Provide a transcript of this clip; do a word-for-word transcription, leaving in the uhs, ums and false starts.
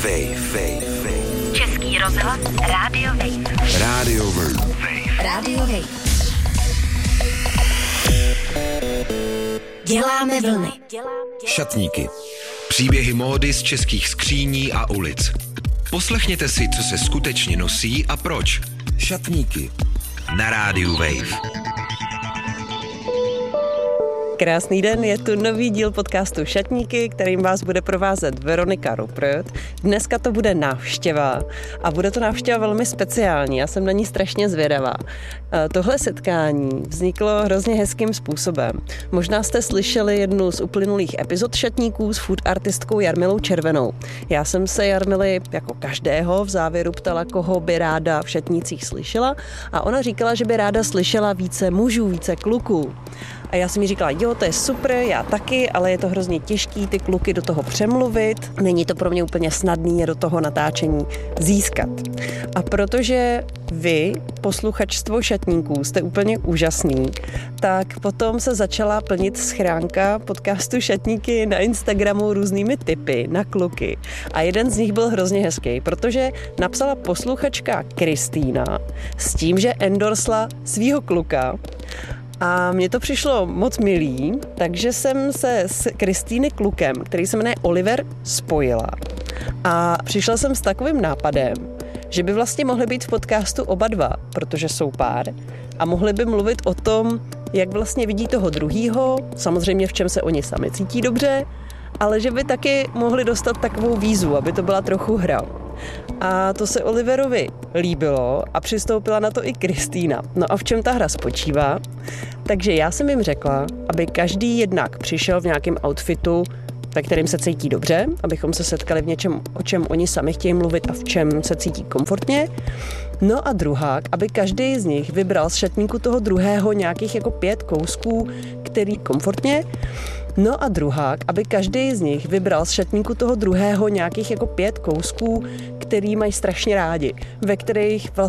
Wave, Wave, Wave. Český rozhlas Rádio Wave. Rádio Wave. Rádio Wave. Děláme vlny. Šatníky. Příběhy módy z českých skříní a ulic. Poslechněte si, co se skutečně nosí a proč. Šatníky. Na Rádiu Wave. Krásný den, je tu nový díl podcastu Šatníky, kterým vás bude provázet Veronika Ruppert. Dneska to bude návštěva a bude to návštěva velmi speciální, já jsem na ní strašně zvědavá. Tohle setkání vzniklo hrozně hezkým způsobem. Možná jste slyšeli jednu z uplynulých epizod Šatníků s food artistkou Jarmilou Červenou. Já jsem se Jarmily jako každého v závěru ptala, koho by ráda v šatnících slyšela, a ona říkala, že by ráda slyšela více mužů, více kluků. A já jsem jí říkala, jo, to je super, já taky, ale je to hrozně těžký ty kluky do toho přemluvit. Není to pro mě úplně snadný je do toho natáčení získat. A protože vy, posluchačstvo šatníků, jste úplně úžasný, tak potom se začala plnit schránka podcastu Šatníky na Instagramu různými tipy na kluky. A jeden z nich byl hrozně hezký, protože napsala posluchačka Kristýna s tím, že endorsla svýho kluka. A mně to přišlo moc milý, takže jsem se s Kristýny klukem, který se jmenuje Oliver, spojila. A přišla jsem s takovým nápadem, že by vlastně mohli být v podcastu oba dva, protože jsou pár, a mohli by mluvit o tom, jak vlastně vidí toho druhýho, samozřejmě v čem se oni sami cítí dobře, ale že by taky mohli dostat takovou výzvu, aby to byla trochu hra. A to se Oliverovi líbilo a přistoupila na to i Kristýna. No a v čem ta hra spočívá? Takže já jsem jim řekla, aby každý jednak přišel v nějakém outfitu, ve kterém se cítí dobře, abychom se setkali v něčem, o čem oni sami chtějí mluvit a v čem se cítí komfortně. No a druhák, aby každý z nich vybral z šatníku toho druhého nějakých jako pět kousků, který komfortně. No a druhák, aby každý z nich vybral z šatníku toho druhého nějakých jako pět kousků, který mají strašně rádi, ve kterých vlastně